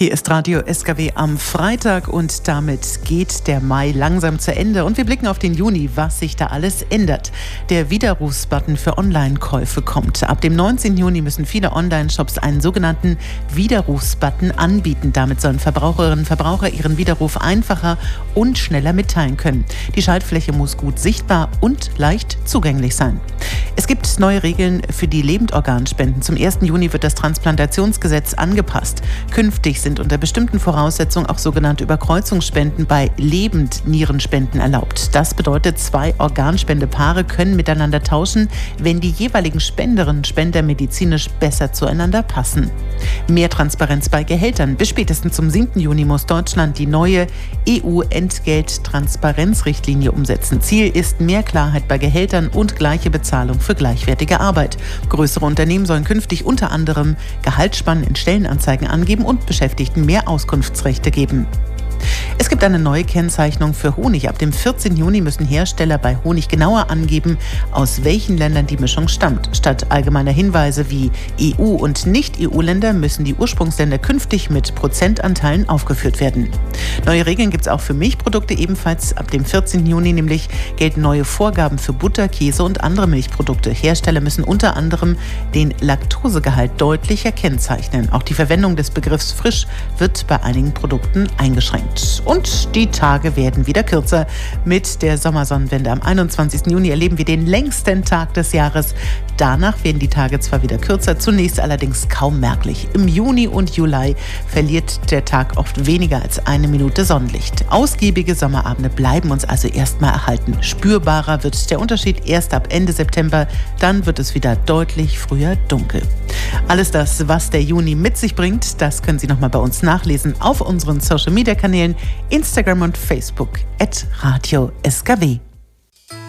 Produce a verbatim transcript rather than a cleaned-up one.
Hier ist Radio S K W am Freitag und damit geht der Mai langsam zu Ende und wir blicken auf den Juni, was sich da alles ändert. Der Widerrufsbutton für Online-Käufe kommt. Ab dem neunzehnten Juni müssen viele Online-Shops einen sogenannten Widerrufsbutton anbieten. Damit sollen Verbraucherinnen und Verbraucher ihren Widerruf einfacher und schneller mitteilen können. Die Schaltfläche muss gut sichtbar und leicht zugänglich sein. Es gibt neue Regeln für die Lebendorganspenden. Zum ersten Juni wird das Transplantationsgesetz angepasst. Künftig sind unter bestimmten Voraussetzungen auch sogenannte Überkreuzungsspenden bei Lebendnierenspenden erlaubt. Das bedeutet, zwei Organspendepaare können miteinander tauschen, wenn die jeweiligen Spenderinnen und Spender medizinisch besser zueinander passen. Mehr Transparenz bei Gehältern. Bis spätestens zum siebten Juni muss Deutschland die neue E U-Entgelttransparenzrichtlinie umsetzen. Ziel ist mehr Klarheit bei Gehältern und gleiche Bezahlung für gleichwertige Arbeit. Größere Unternehmen sollen künftig unter anderem Gehaltsspannen in Stellenanzeigen angeben und Beschäftigten mehr Auskunftsrechte geben. Es gibt eine neue Kennzeichnung für Honig. Ab dem vierzehnten Juni müssen Hersteller bei Honig genauer angeben, aus welchen Ländern die Mischung stammt. Statt allgemeiner Hinweise wie E U- und Nicht-E U-Länder müssen die Ursprungsländer künftig mit Prozentanteilen aufgeführt werden. Neue Regeln gibt es auch für Milchprodukte ebenfalls. Ab dem vierzehnten Juni nämlich gelten neue Vorgaben für Butter, Käse und andere Milchprodukte. Hersteller müssen unter anderem den Laktosegehalt deutlicher kennzeichnen. Auch die Verwendung des Begriffs frisch wird bei einigen Produkten eingeschränkt. Und die Tage werden wieder kürzer. Mit der Sommersonnenwende am einundzwanzigsten Juni erleben wir den längsten Tag des Jahres. Danach werden die Tage zwar wieder kürzer, zunächst allerdings kaum merklich. Im Juni und Juli verliert der Tag oft weniger als eine Minute Sonnenlicht. Ausgiebige Sommerabende bleiben uns also erstmal erhalten. Spürbarer wird der Unterschied erst ab Ende September. Dann wird es wieder deutlich früher dunkel. Alles das, was der Juni mit sich bringt, das können Sie nochmal bei uns nachlesen auf unseren Social-Media-Kanälen Instagram und Facebook at Radio S K W.